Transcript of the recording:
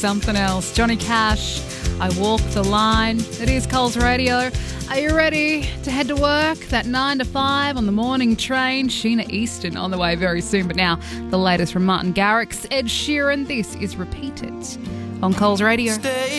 something else. Johnny Cash, I Walk the Line. It is Coles Radio. Are you ready to head to work? That 9 to 5 on the morning train. Sheena Easton on the way very soon. But now, the latest from Martin Garrix, Ed Sheeran. This is Repeated on Coles Radio.